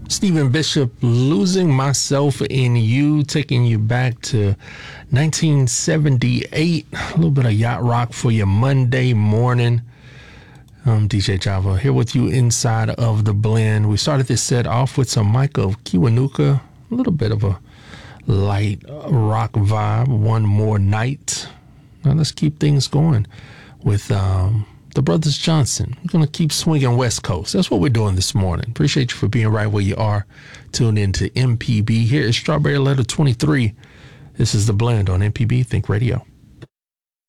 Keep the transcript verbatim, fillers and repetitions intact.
Stephen Bishop, Losing Myself in You, taking you back to nineteen seventy-eight. A little bit of yacht rock for your Monday morning. I'm D J Java here with you inside of the blend. We started this set off with some Mike of Kiwanuka, a little bit of a light rock vibe. One More Night. Now let's keep things going with um, the Brothers Johnson. We're going to keep swinging West Coast. That's what we're doing this morning. Appreciate you for being right where you are. Tune in to M P B. Here is Strawberry Letter twenty-three. This is the blend on M P B Think Radio.